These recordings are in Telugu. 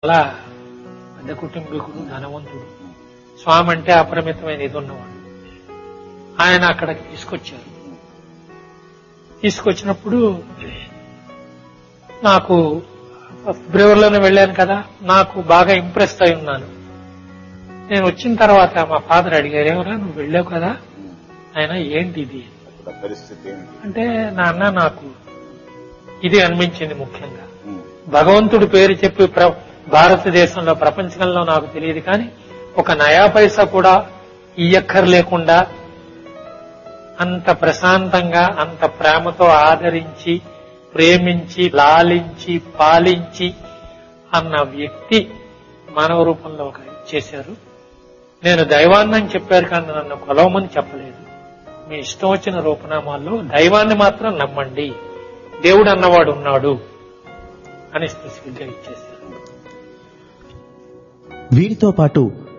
అలా పెద్ద కుటుంబీకుడు, ధనవంతుడు, స్వామి అంటే అపరిమితమైన ఇది ఉన్నవాడు. ఆయన అక్కడికి తీసుకొచ్చారు. తీసుకొచ్చినప్పుడు నాకు ఫిబ్రవరిలోనే వెళ్ళాను కదా, నాకు బాగా ఇంప్రెస్ అయి ఉన్నాను. నేను వచ్చిన తర్వాత మా ఫాదర్ అడిగారు, ఏమరా నువ్వు వెళ్ళావు కదా, ఆయన ఏంటి ఇది పరిస్థితి అంటే, నాన్న నాకు ఇది అనిపించింది. ముఖ్యంగా భగవంతుడి పేరు చెప్పి భారతదేశంలో, ప్రపంచంలో నాకు తెలియదు కానీ ఒక నయా పైసా కూడా ఇయ్యక్కర్లేకుండా అంత ప్రశాంతంగా, అంత ప్రేమతో ఆదరించి, ప్రేమించి, లాలించి, పాలించి అన్న వ్యక్తి మానవ రూపంలో ఒక చేశారు. నేను దైవాన్ని చెప్పారు కానీ నన్ను కొలవమని చెప్పలేదు. మీ ఇష్టం వచ్చిన రూపనామాల్లో దైవాన్ని మాత్రం నమ్మండి, దేవుడు అన్నవాడు ఉన్నాడు అని స్పెసిఫిక్ గా ఇచ్చేశారు. వీరితో పాటు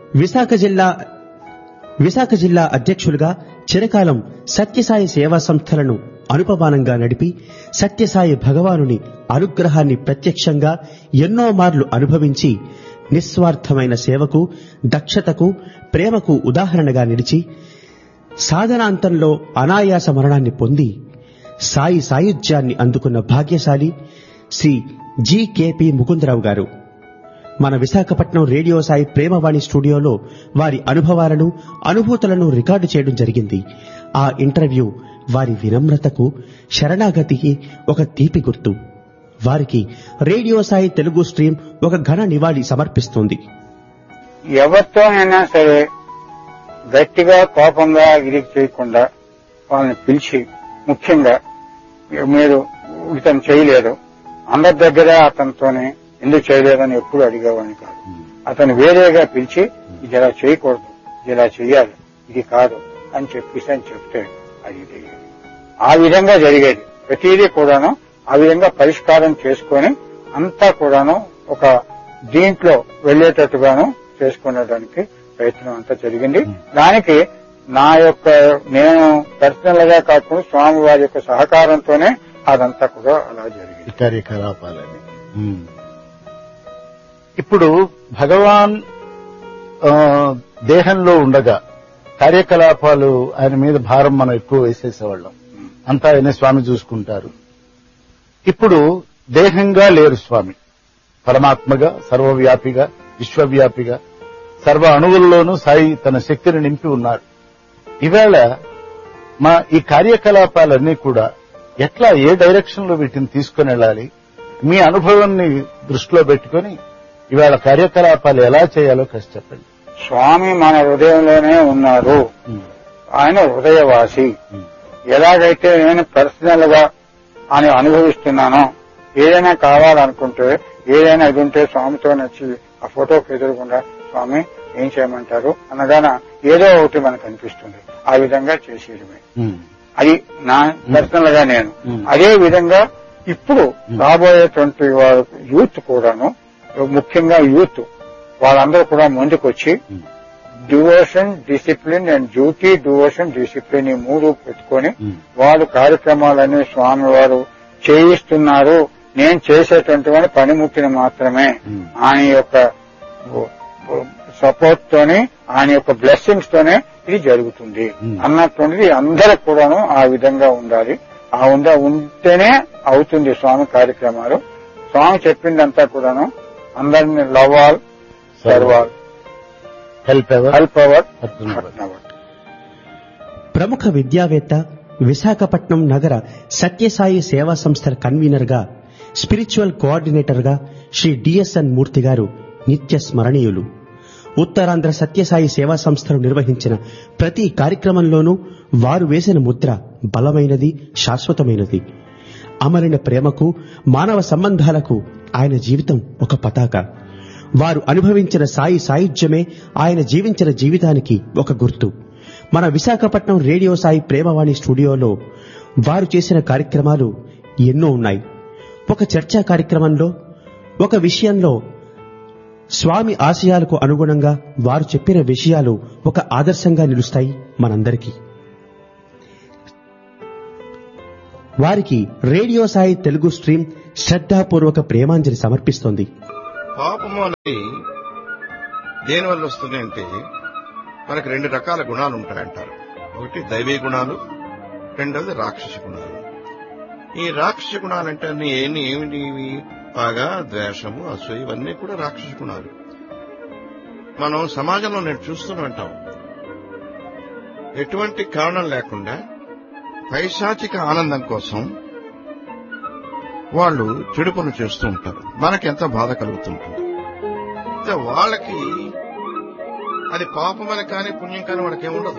విశాఖ జిల్లా అధ్యక్షులుగా చిరకాలం సత్యసాయి సేవా సంస్థలను అనుపమానంగా నడిపి సత్యసాయి భగవానుని అనుగ్రహాన్ని ప్రత్యక్షంగా ఎన్నో మార్లు అనుభవించి నిస్వార్థమైన సేవకు, దక్షతకు, ప్రేమకు ఉదాహరణగా నిలిచి సాధనాంతంలో అనాయాస మరణాన్ని పొంది సాయి సాయుధ్యాన్ని అందుకున్న భాగ్యశాలి శ్రీ జి.కె.పి. ముకుందరావు గారు మన విశాఖపట్నం రేడియో సాయి ప్రేమవాణి స్టూడియోలో వారి అనుభవాలను, అనుభూతులను రికార్డు చేయడం జరిగింది. ఆ ఇంటర్వ్యూ వారి వినమ్రతకు, శరణాగతికి ఒక తీపి గుర్తు. వారికి రేడియో సాయి తెలుగు స్ట్రీమ్ ఒక ఘన నివాళి సమర్పిస్తుంది. ఎవరితో అయినా సరే గట్టిగా, కోపంగా ఇరికి చేయకుండా వాళ్ళని పిలిచి, ముఖ్యంగా మీరు ఇతను చేయలేదు, అందరి దగ్గర అతనితోనే ఎందుకు చేయలేదని ఎప్పుడు అడిగేవాడిని కాదు. అతను వేరేగా పిలిచి ఇది ఇలా చేయకూడదు, ఇది ఇలా చెయ్యాలి, ఇది కాదు అని చెప్తే అది ఆ విధంగా జరిగేది. ప్రతిదీ కూడాను ఆ విధంగా పరిష్కారం చేసుకొని అంతా కూడాను ఒక దీంట్లో వెళ్లేటట్టుగాను చేసుకునేదానికి ప్రయత్నం అంతా జరిగింది. దానికి నేను పర్సనల్ గా కాకుండా స్వామి వారి యొక్క సహకారంతోనే అదంతా కూడా అలా జరిగింది. కార్యకలాపాలని ఇప్పుడు భగవాన్ దేహంలో ఉండగా కార్యకలాపాలు ఆయన మీద భారం మనం ఎక్కువ వేసేసేవాళ్ళం. అంతా ఆయన స్వామి చూసుకుంటారు. ఇప్పుడు దేహంగా లేరు స్వామి, పరమాత్మగా, సర్వవ్యాపిగా, విశ్వవ్యాపిగా, సర్వ అణువుల్లోనూ సాయి తన శక్తిని నింపి ఉన్నాడు. ఈవేళ మా ఈ కార్యకలాపాలన్నీ కూడా ఎట్లా, ఏ డైరెక్షన్ లో వీటిని తీసుకుని వెళ్ళాలి, మీ అనుభవాన్ని దృష్టిలో పెట్టుకుని ఇవాళ కార్యకలాపాలు ఎలా చేయాలో కాస్త చెప్పండి. స్వామి మన హృదయంలోనే ఉన్నారు. ఆయన హృదయవాసి. ఎలాగైతే నేను పర్సనల్ గా ఆయన అనుభవిస్తున్నానో, ఏదైనా కావాలనుకుంటే, ఏదైనా ఇది ఉంటే స్వామితో నచ్చి ఆ ఫోటోకి ఎదురుకుండా స్వామి ఏం చేయమంటారు అనగానే ఏదో ఒకటి మనకు అనిపిస్తుంది. ఆ విధంగా చేసేయడమే. అది నా పర్సనల్ గా నేను. అదే విధంగా ఇప్పుడు రాబోయేటువంటి యూత్ కూడాను, ముఖ్యంగా యూత్ వాళ్ళందరూ కూడా ముందుకొచ్చి devotion, discipline and duty, devotion, discipline ఈ మూడు పెట్టుకుని వాళ్ళు కార్యక్రమాలన్నీ స్వామి వారు చేయిస్తున్నారు. నేను చేసేటువంటి వాడి పనిముట్టిని మాత్రమే ఆయన యొక్క సపోర్ట్ తోనే, ఆయన యొక్క బ్లెస్సింగ్స్ తోనే ఇది జరుగుతుంది అన్నటువంటిది అందరూ కూడాను ఆ విధంగా ఉండాలి. ఆ ఉంటేనే అవుతుంది స్వామి కార్యక్రమాలు. స్వామి చెప్పిందంతా కూడాను అందరినీ love all, serve all, help our. ప్రముఖ విద్యావేత్త, విశాఖపట్నం నగర సత్యసాయి సేవా సంస్థల కన్వీనర్ గా, స్పిరిచువల్ కోఆర్డినేటర్ గా శ్రీ డిఎస్ఎన్ మూర్తి గారు నిత్య స్మరణీయులు. ఉత్తరాంధ్ర సత్యసాయి సేవా సంస్థలు నిర్వహించిన ప్రతి కార్యక్రమంలోనూ వారు వేసిన ముద్ర బలమైనది, శాశ్వతమైనది. అమరిన ప్రేమకు, మానవ సంబంధాలకు ఆయన జీవితం ఒక పతాక. వారు అనుభవించిన సాయి సాయుధ్యమే ఆయన జీవించిన జీవితానికి ఒక గుర్తు. మన విశాఖపట్నం రేడియో సాయి ప్రేమవాణి స్టూడియోలో వారు చేసిన కార్యక్రమాలు ఎన్నో ఉన్నాయి. ఒక చర్చా కార్యక్రమంలో, ఒక విషయంలో స్వామి ఆశయాలకు అనుగుణంగా వారు చెప్పిన విషయాలు ఒక ఆదర్శంగా నిలుస్తాయి మనందరికీ. వారికి రేడియో సాయి తెలుగు స్ట్రీమ్ శ్రద్ధాపూర్వక ప్రేమాంజలి సమర్పిస్తోంది. పాపము అనేది దేనివల్ల వస్తున్నాయంటే మనకు 2 రకాల గుణాలు ఉంటాయంటారు. ఒకటి దైవీ గుణాలు, రెండవది రాక్షస గుణాలు. ఈ రాక్షస గుణాలంటే ఏమిటి? పగ, ద్వేషము, అసూయ ఇవన్నీ కూడా రాక్షస గుణాలు. మనం సమాజంలో నేను చూస్తూనే ఉంటాం, ఎటువంటి కారణం లేకుండా పైశాచిక ఆనందం కోసం వాళ్ళు చెడు పనులు చేస్తూ ఉంటారు. మనకెంత బాధ కలుగుతుంటుంది. వాళ్ళకి అది పాపమని కానీ పుణ్యం కానీ వాళ్ళకి ఏముండదు.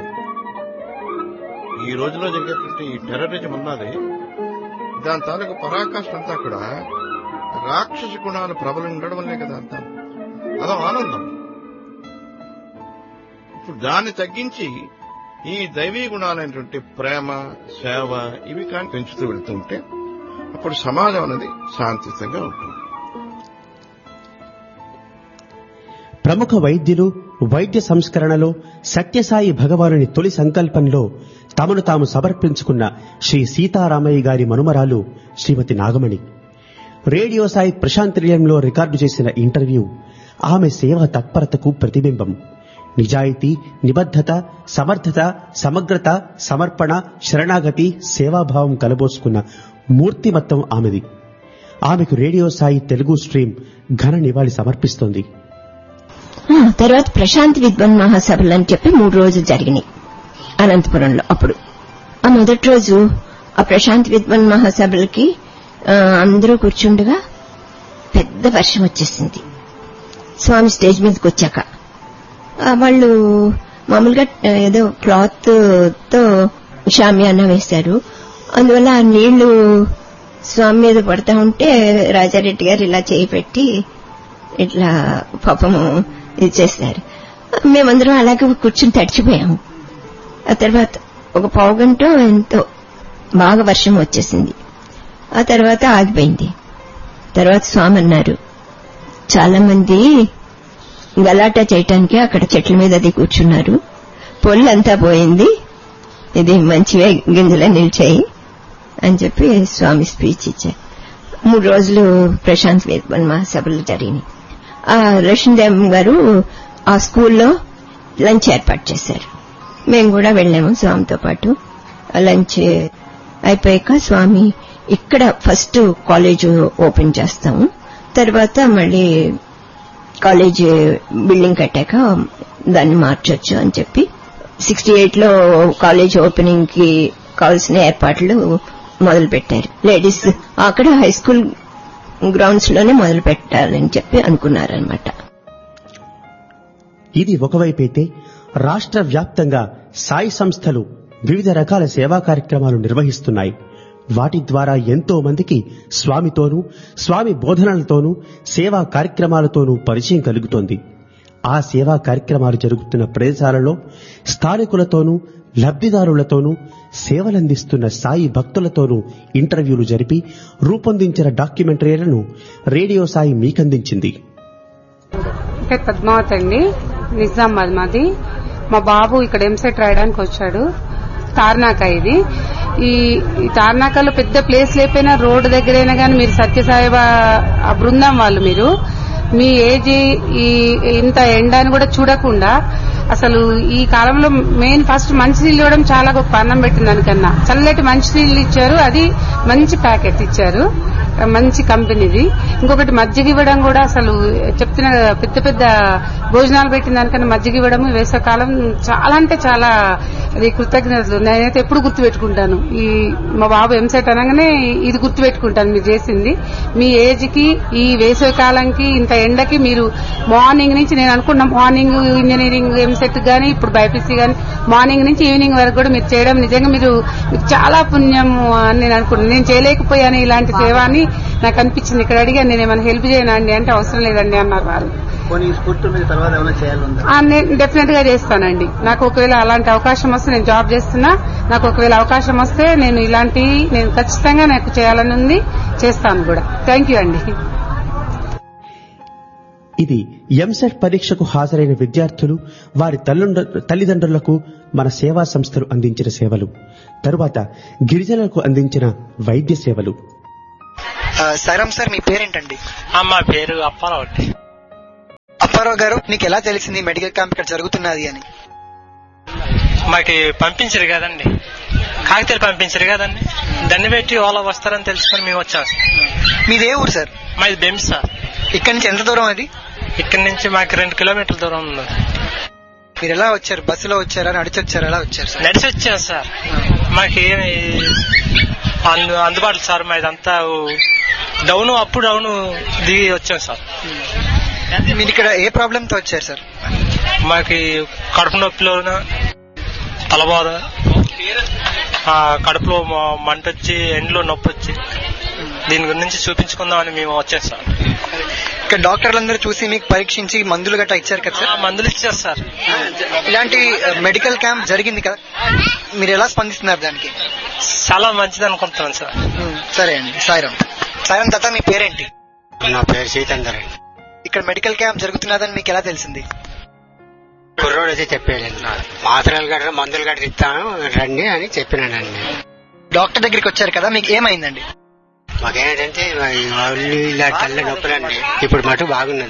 ఈ రోజులో జరిగేటువంటి ఈ టెర్రరిజం ఉన్నది, దాని తాలూకు పరాకాష్ఠ అంతా కూడా రాక్షస గుణాలు ప్రబలం ఉండడం వల్లే కదా అంతా. అదో ఆనందం. ఇప్పుడు దాన్ని తగ్గించి ఈ దైవీ గుణాలైనటువంటి ప్రేమ, సేవ ఇవి కానీ పెంచుతూ వెళ్తుంటే అప్పుడు సమాజం అనేది శాంతియుతంగా ఉంటుంది. ప్రముఖ వైద్యులు వైద్య సంస్కరణలో సత్యసాయి భగవానుని తొలి సంకల్పంలో తమను తాము సమర్పించుకున్న శ్రీ సీతారామయ్య గారి మనుమరాలు శ్రీమతి నాగమణి. రేడియో సాయి ప్రశాంత్ నిలయంలో రికార్డు చేసిన ఇంటర్వ్యూ ఆమె సేవా తత్పరతకు ప్రతిబింబం. నిజాయితీ, నిబద్ధత, సమర్థత, సమగ్రత, సమర్పణ, శరణాగతి, సేవాభావం కలబోసుకున్న మూర్తిమత్తం ఆమెది. ఆమెకు రేడియో సాయి తెలుగు స్ట్రీమ్ ఘన నివాళి సమర్పిస్తోంది. తర్వాత ప్రశాంత్ విద్వాన్ మహాసభలు అని చెప్పి 3 రోజులు జరిగినాయి అనంతపురంలో. అప్పుడు ఆ మొదటి రోజు ఆ ప్రశాంత్ విద్వాన్ మహాసభలకి అందరూ కూర్చుండగా పెద్ద వర్షం వచ్చేసింది. స్వామి స్టేజ్ మీదకి వచ్చాక వాళ్ళు మామూలుగా ఏదో క్లాత్ తో షామియానా వేశారు. అందువల్ల ఆ నీళ్లు స్వామి మీద పడతా ఉంటే రాజారెడ్డి గారు ఇలా చేయి పెట్టి ఇట్లా పాపము ఇది చేశారు. మేమందరం అలాగే కూర్చుని తడిచిపోయాము. ఆ తర్వాత ఒక పావుగంట ఎంతో బాగా వర్షం వచ్చేసింది. ఆ తర్వాత ఆగిపోయింది. తర్వాత స్వామి అన్నారు, చాలా మంది గలాటా చేయటానికి అక్కడ చెట్ల మీద అది కూర్చున్నారు, పొల్లంతా పోయింది, ఇది మంచివే గింజలు నిలిచాయి అని చెప్పి స్వామి స్పీచ్ ఇచ్చారు. 3 రోజులు ప్రశాంత్ విద్వాన్ మహాసభలు జరిగినాయి. ఆ లక్ష్మీదేవం గారు ఆ స్కూల్లో లంచ్ ఏర్పాటు చేశారు. మేము కూడా వెళ్ళాము స్వామితో పాటు. లంచ్ అయిపోయాక స్వామి ఇక్కడ ఫస్ట్ కాలేజ్ ఓపెన్ చేస్తాము, తర్వాత మళ్ళీ కాలేజ్ బిల్డింగ్ కట్టాక దాన్ని మార్చొచ్చు అని చెప్పి 68లో కాలేజ్ ఓపెనింగ్ కి కావాల్సిన ఏర్పాట్లు మొదలు పెట్టారు. లేడీస్ అక్కడ హై స్కూల్ గ్రౌండ్స్ లోనే మొదలు పెట్టాలని చెప్పి అనుకున్నారనమాట. ఇది ఒకవైపైతే రాష్ట్ర వ్యాప్తంగా సాయి సంస్థలు వివిధ రకాల సేవా కార్యక్రమాలు నిర్వహిస్తున్నాయి. వాటి ద్వారా ఎంతో మందికి స్వామితోనూ స్వామి బోధనలతోనూ సేవా కార్యక్రమాలతోనూ పరిచయం కలుగుతోంది. ఆ సేవా కార్యక్రమాలు జరుగుతున్న ప్రదేశాలలో స్థానికులతోనూ లబ్ధిదారులతోనూ సేవలందిస్తున్న సాయి భక్తులతోనూ ఇంటర్వ్యూలు జరిపి రూపొందించిన డాక్యుమెంటరీలను రేడియో సాయి మీకందించింది. పద్మావతి అండి, నిజామాబాద్ మాది. మా బాబు ఇక్కడ ఎంసెట్ రాయడానికి వచ్చాడు. తార్నాక ఇది. ఈ తార్నాకలో పెద్ద ప్లేస్ లేకపోయినా రోడ్డు దగ్గరైనా కానీ మీరు సత్యసాయి ఆ బృందం వాళ్ళు మీరు మీ ఏజ్ ఇంత ఎండ అని కూడా చూడకుండా అసలు ఈ కాలంలో మెయిన్ ఫస్ట్ మంచినీళ్ళు ఇవ్వడం చాలా గొప్ప. అన్నం పెట్టిన దానికన్నా చల్లటి మంచినీళ్ళు ఇచ్చారు. అది మంచి ప్యాకెట్ ఇచ్చారు, మంచి కంపెనీది. ఇంకొకటి మజ్జిగ ఇవ్వడం కూడా అసలు చెప్తున్న పెద్ద పెద్ద భోజనాలు పెట్టిన దానికన్నా మజ్జిగ ఇవ్వడం వేసవకాలం చాలా అంటే చాలా అది కృతజ్ఞతలు. నేనైతే ఎప్పుడు గుర్తు పెట్టుకుంటాను. ఈ మా బాబు ఎంసెట్ అనగానే ఇది గుర్తు పెట్టుకుంటాను మీరు చేసింది. మీ ఏజ్ కి ఈ వేసవి కాలంకి ఇంత ఎండకి మీరు మార్నింగ్ నుంచి నేను అనుకున్న మార్నింగ్ ఇంజనీరింగ్ ఎంసెట్ గానీ ఇప్పుడు బైపీసీ గానీ మార్నింగ్ నుంచి ఈవినింగ్ వరకు కూడా మీరు చేయడం నిజంగా మీకు చాలా పుణ్యం అని నేను అనుకున్నాను. నేను చేయలేకపోయాను ఇలాంటి సేవ అని నాకు అనిపించింది. ఇక్కడ అడిగాను నేను ఏమైనా హెల్ప్ చేయనా అండి అంటే అవసరం లేదండి అన్నారు వారు. నేను డెఫినెట్ గా చేస్తానండి. నాకు ఒకవేళ అలాంటి అవకాశం వస్తే, నేను జాబ్ చేస్తున్నా, నాకు ఒకవేళ అవకాశం వస్తే నేను ఖచ్చితంగా నాకు చేయాలని ఉంది, చేస్తాను కూడా. థ్యాంక్ యూ అండి. ఇది ఎంసెట్ పరీక్షకు హాజరైన విద్యార్థులు వారి తల్లిదండ్రులకు మన సేవా సంస్థలు అందించిన సేవలు, తరువాత గిరిజనులకు అందించిన వైద్య సేవలు. సాయిరామ్ సార్, మీ పేరేంటండి? మా పేరు అప్పారావు. రామారావు గారు, మీకు ఎలా తెలిసింది మెడికల్ క్యాంప్ ఇక్కడ జరుగుతున్నది అని? మాకు పంపించారు కదండి, కాగితాలు పంపించారు కదండి, దాన్ని పెట్టి వాళ్ళ వస్తారని తెలుసుకొని మేము వచ్చాం. మీదే ఊరు సార్? మాది బెంస్ సార్. ఇక్కడి నుంచి ఎంత దూరం అది? ఇక్కడి నుంచి మాకు 2 కిలోమీటర్ల దూరం ఉంది. మీరు ఎలా వచ్చారు? బస్సులో వచ్చారా, నడిచి వచ్చారా, ఎలా వచ్చారు సార్? నడిచి వచ్చాం సార్. మాకేమి అందుబాటులో సార్, మాదంతా డౌన్ అప్ డౌన్ దిగి వచ్చాం సార్. మీరు ఇక్కడ ఏ ప్రాబ్లంతో వచ్చారు సార్? మాకు కడుపు నొప్పిలోన, తలబాధ, కడుపులో మంట వచ్చి, ఎండ్లో నొప్పి వచ్చి, దీని గురించి చూపించుకుందామని మేము వచ్చాం సార్. ఇక్కడ డాక్టర్లందరూ చూసి మీకు పరీక్షించి మందులు గట్టా ఇచ్చారు కదా సార్? మందులు ఇచ్చారు సార్. ఇలాంటి మెడికల్ క్యాంప్ జరిగింది కదా, మీరు ఎలా స్పందిస్తున్నారు దానికి? చాలా మంచిది అనుకుంటున్నాను సార్. సరే అండి. సాయిరామ్. సాయిరామ్ తాత, మీ పేరేంటి? నా పేరు సీతందర్. ఇక్కడ మెడికల్ క్యాంప్ జరుగుతున్నదని మీకు ఎలా తెలిసింది? కుర్రోడు అయితే చెప్పాడు, మాత్రలు గట్రా మందులు గట్రా ఇస్తాను రండి అని చెప్పినాడండి. డాక్టర్ దగ్గరికి వచ్చారు కదా, మీకు ఏమైందండి? మాకేంటంటే ఒళ్ళు ఇలా తల్ల నొప్పులండి, ఇప్పుడు మటు బాగున్నది.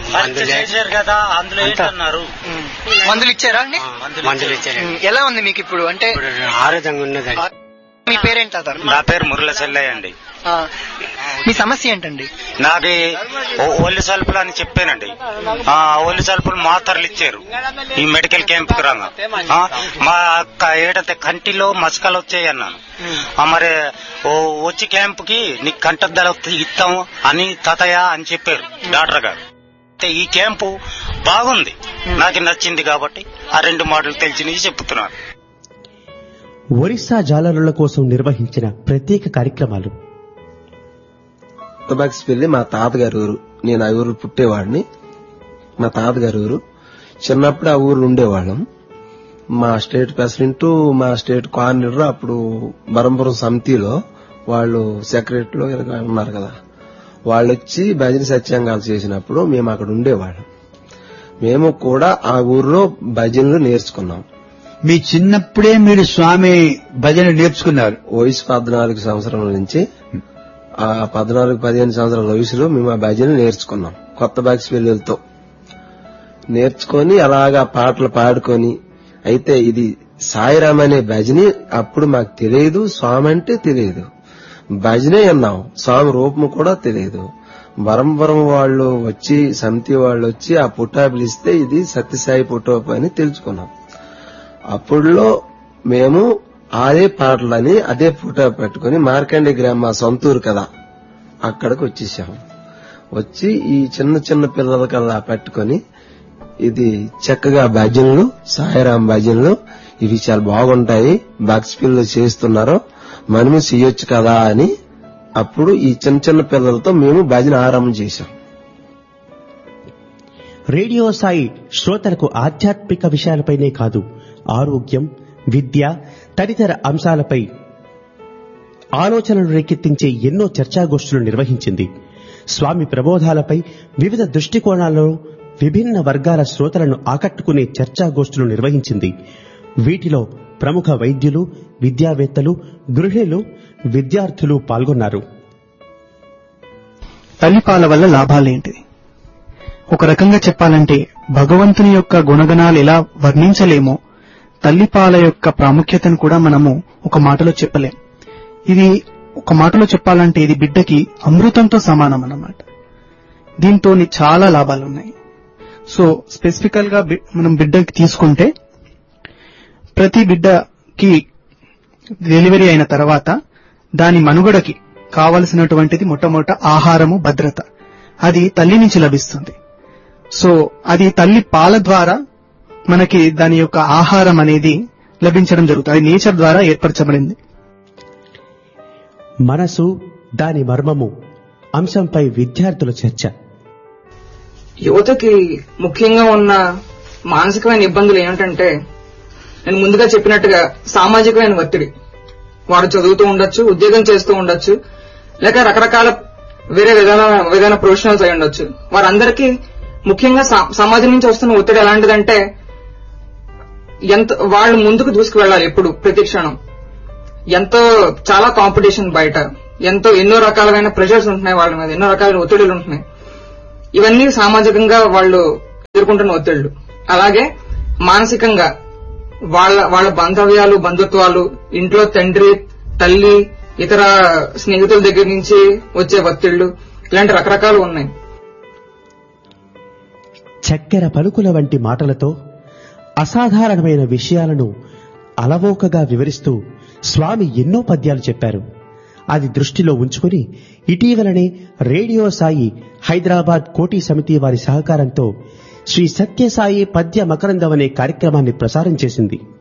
మందులు ఇచ్చారా అండి? మందులు ఇచ్చారండి. ఎలా ఉంది మీకు ఇప్పుడు? అంటే ఆరోగ్యంగా ఉన్నదండి. మీ పేరేంటి? నా పేరు మురళ చెల్లయ్య అండి. మీ సమస్య ఏంటండి? నాకు ఒళ్ళు సల్పులు అని చెప్పానండి. ఒళ్ళు సల్పులు మాత్రలు ఇచ్చారు ఈ మెడికల్ క్యాంప్ కి రాగా. మా ఏడంటే కంటిలో మసకలు వచ్చాయి అన్నాను. మరి వచ్చి క్యాంప్ కి నీకు కంటద్దాలు ఇస్తాము అని తాతయ్య అని చెప్పారు డాక్టర్ గారు. ఈ క్యాంపు బాగుంది, నాకు నచ్చింది కాబట్టి ఆ 2 మాటలు తెలిసినవి చెప్తున్నాను. ఒరిస్సా జాలరుల కోసం నిర్వహించిన ప్రత్యేక కార్యక్రమాలు. కొత్తబాక్స్ పెళ్లి మా తాతగారి ఊరు. నేను ఆ ఊరు పుట్టేవాడిని. మా తాతగారి ఊరు. చిన్నప్పుడు ఆ ఊర్లో ఉండేవాళ్ళం. మా స్టేట్ ప్రెసిడెంట్, మా స్టేట్ కోఆర్డినేటర్ అప్పుడు బరంపురం సమితిలో వాళ్ళు సెక్రటరీలో ఉన్నారు కదా, వాళ్ళు వచ్చి భజన సత్యాంగాలు చేసినప్పుడు మేము అక్కడ ఉండేవాళ్ళం. మేము కూడా ఆ ఊర్లో భజనలు నేర్చుకున్నాం. మీ చిన్నప్పుడే మీరు స్వామి భజన నేర్చుకున్నారు? వయసు 14 సంవత్సరాల నుంచి ఆ 14-15 సంవత్సరాల వయసులో మేము ఆ భజన నేర్చుకున్నాం. కొత్త బాక్స్ పెళ్లితో నేర్చుకొని అలాగా పాటలు పాడుకొని. అయితే ఇది సాయిరామ్ అనే భజని అప్పుడు మాకు తెలియదు, స్వామి అంటే తెలియదు, భజనే అన్నాం, స్వామి రూపం కూడా తెలియదు. బరంబరం వాళ్ళు వచ్చి, సమితి వాళ్ళు వచ్చి ఆ పుట్టా పిలిస్తే ఇది సత్యసాయి పుట్టోపు అని తెలుసుకున్నాం. అప్పుడులో మేము అదే పాటలని అదే ఫోటో పెట్టుకుని మార్కండే గ్రామ మా సొంతూరు కదా, అక్కడికి వచ్చేసాము. వచ్చి ఈ చిన్న చిన్న పిల్లలకల్లా పెట్టుకుని ఇది చక్కగా భజనలు, సాయిరాం భజనలు ఇవి చాలా బాగుంటాయి, బాక్స్ పిల్లలు చేస్తున్నారు, మనము చేయొచ్చు కదా అని అప్పుడు ఈ చిన్న చిన్న పిల్లలతో మేము భజన ఆరంభం చేశాం. రేడియో సాయి శ్రోతలకు ఆధ్యాత్మిక విషయాలపైనే కాదు, ఆరోగ్యం, విద్య తదితర అంశాలపై ఆలోచనలు రేకెత్తించే ఎన్నో చర్చాగోష్ఠులు నిర్వహించింది. స్వామి ప్రబోధాలపై వివిధ దృష్టికోణాల్లో విభిన్న వర్గాల శ్రోతలను ఆకట్టుకునే చర్చాగోష్ఠులు నిర్వహించింది. వీటిలో ప్రముఖ వైద్యులు, విద్యావేత్తలు, గృహిణులు, విద్యార్థులు పాల్గొన్నారు. తల్లిపాల వల్ల లాభాలేంటి? ఒక రకంగా చెప్పాలంటే భగవంతుని యొక్క గుణగణాలు ఎలా వర్ణించలేమో తల్లిపాల యొక్క ప్రాముఖ్యతను కూడా మనము ఒక మాటలో చెప్పలేం. ఇది ఒక మాటలో చెప్పాలంటే ఇది బిడ్డకి అమృతంతో సమానం అన్నమాట. దీంతో చాలా లాభాలున్నాయి. సో స్పెసిఫికల్ గా మనం బిడ్డకి తీసుకుంటే ప్రతి బిడ్డకి డెలివరీ అయిన తర్వాత దాని మనుగడకి కావలసినటువంటిది మొట్టమొదట ఆహారము, భద్రత. అది తల్లి నుంచి లభిస్తుంది. సో అది తల్లి పాల ద్వారా మనకి దాని యొక్క ఆహారం అనేది లభించడం జరుగుతుంది. అది నేచర్ ద్వారా ఏర్పరచబడింది. మనసు, దాని మర్మము అంశంపై విద్యార్థుల చర్చ. యువతకి ముఖ్యంగా ఉన్న మానసికమైన ఇబ్బందులు ఏమిటంటే, నేను ముందుగా చెప్పినట్టుగా సామాజికమైన ఒత్తిడి. వాడు చదువుతూ ఉండొచ్చు, ఉద్యోగం చేస్తూ ఉండొచ్చు, లేక రకరకాల వేరే విధాన ప్రొఫెషనల్స్ అయి ఉండొచ్చు. వారందరికీ ముఖ్యంగా సమాజం నుంచి వస్తున్న ఒత్తిడి ఎలాంటిదంటే, ఎంత వాళ్ళు ముందుకు దూసుకువెళ్లాలి ఎప్పుడు, ప్రతి క్షణం. చాలా కాంపిటీషన్ బయట, ఎన్నో రకాలైన ప్రెషర్స్ ఉంటున్నాయి వాళ్ళ మీద, ఎన్నో రకాలైన ఒత్తిడులు ఉంటున్నాయి. ఇవన్నీ సామాజికంగా వాళ్ళు ఎదుర్కొంటున్న ఒత్తిళ్లు, అలాగే మానసికంగా వాళ్ళ బాంధవ్యాలు, బంధుత్వాలు, ఇంట్లో తండ్రి, తల్లి, ఇతర స్నేహితుల దగ్గర నుంచి వచ్చే ఒత్తిళ్లు, ఇలాంటి రకరకాలు ఉన్నాయి. చక్కెర పలుకుల వంటి మాటలతో అసాధారణమైన విషయాలను అలవోకగా వివరిస్తూ స్వామి ఎన్నో పద్యాలు చెప్పారు. అది దృష్టిలో ఉంచుకుని ఇటీవలనే రేడియో సాయి హైదరాబాద్ కోటి సమితి వారి సహకారంతో శ్రీ సత్యసాయి పద్య మకరందం అనే కార్యక్రమాన్ని ప్రసారం చేసింది.